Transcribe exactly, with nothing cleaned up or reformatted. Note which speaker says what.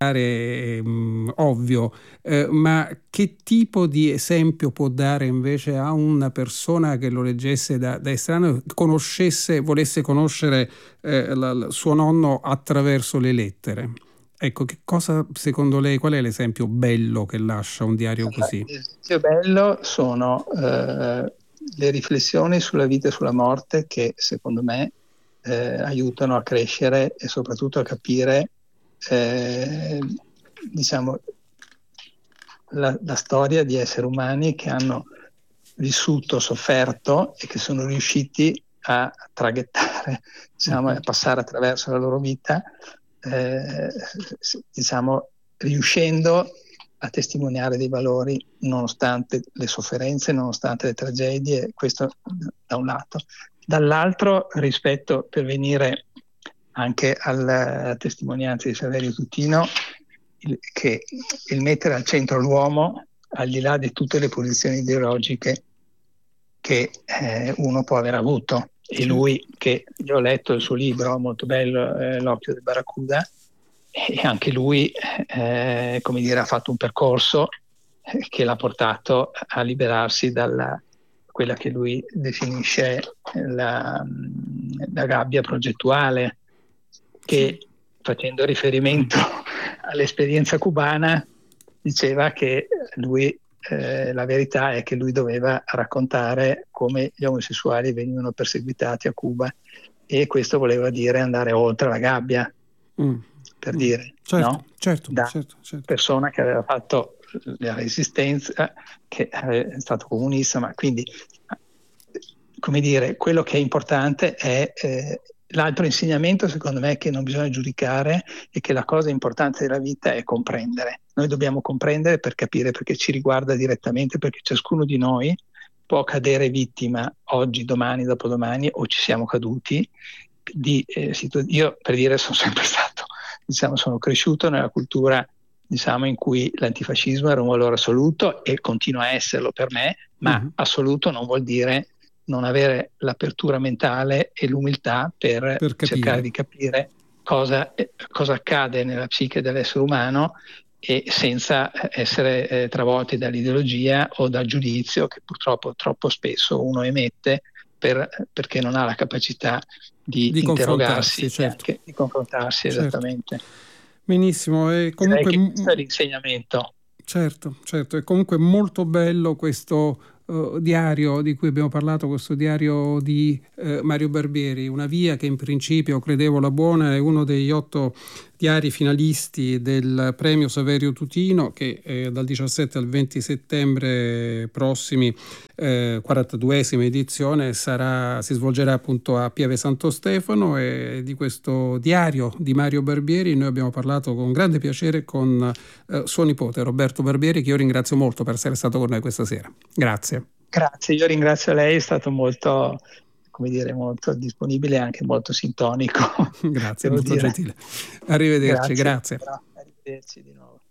Speaker 1: ehm, ovvio, eh, ma che tipo di esempio può dare invece a una persona che lo leggesse da, da estraneo, conoscesse, volesse conoscere eh, la, la, suo nonno attraverso le lettere? Ecco, che cosa secondo lei, qual è l'esempio bello che lascia un diario così?
Speaker 2: L'esempio bello sono eh, le riflessioni sulla vita e sulla morte che secondo me eh, aiutano a crescere e soprattutto a capire eh, diciamo la, la storia di esseri umani che hanno vissuto, sofferto e che sono riusciti a traghettare, diciamo, a passare attraverso la loro vita, eh, diciamo, riuscendo a testimoniare dei valori nonostante le sofferenze, nonostante le tragedie, questo da un lato. Dall'altro, rispetto, per venire anche alla testimonianza di Saverio Tutino, il, che il mettere al centro l'uomo, al di là di tutte le posizioni ideologiche che eh, uno può aver avuto. E lui, che io ho letto il suo libro molto bello, eh, L'occhio del barracuda, e anche lui eh, come dire, ha fatto un percorso eh, che l'ha portato a liberarsi dalla quella che lui definisce la, la gabbia progettuale, che facendo riferimento all'esperienza cubana diceva che lui eh, la verità è che lui doveva raccontare come gli omosessuali venivano perseguitati a Cuba, e questo voleva dire andare oltre la gabbia, mm. per mm. dire,
Speaker 1: certo,
Speaker 2: no?
Speaker 1: certo,
Speaker 2: da
Speaker 1: certo, certo.
Speaker 2: persona che aveva fatto la resistenza, che è stato comunista, ma quindi, come dire, quello che è importante è eh, l'altro insegnamento, secondo me, che non bisogna giudicare, e che la cosa importante della vita è comprendere. Noi dobbiamo comprendere per capire, perché ci riguarda direttamente, perché ciascuno di noi può cadere vittima oggi, domani, dopodomani, o ci siamo caduti. Di, eh, situ- io, per dire, sono sempre stato, diciamo, sono cresciuto nella cultura, diciamo, in cui l'antifascismo era un valore assoluto e continua a esserlo per me, ma uh-huh. assoluto non vuol dire non avere l'apertura mentale e l'umiltà per, per cercare di capire cosa, cosa accade nella psiche dell'essere umano, e senza essere eh, travolti dall'ideologia o dal giudizio che purtroppo troppo spesso uno emette per, perché non ha la capacità di,
Speaker 1: di
Speaker 2: interrogarsi
Speaker 1: confrontarsi, certo.
Speaker 2: e anche di confrontarsi,
Speaker 1: certo.
Speaker 2: esattamente.
Speaker 1: Benissimo, e comunque
Speaker 2: Direi che questo è l'insegnamento.
Speaker 1: Certo, certo, è comunque molto bello questo uh, diario di cui abbiamo parlato, questo diario di uh, Mario Barbieri, Una via che in principio credevo la buona, è uno degli otto diari finalisti del premio Saverio Tutino, che eh, dal diciassette al venti settembre prossimi, eh, quarantaduesima edizione, sarà, si svolgerà appunto a Pieve Santo Stefano. E di questo diario di Mario Barbieri noi abbiamo parlato con grande piacere con eh, suo nipote Roberto Barbieri, che io ringrazio molto per essere stato con noi questa sera. Grazie.
Speaker 2: Grazie, io ringrazio lei, è stato molto, come dire, molto disponibile e anche molto sintonico.
Speaker 1: Grazie, molto dire. gentile. Arrivederci, grazie.
Speaker 2: grazie. Arrivederci di nuovo.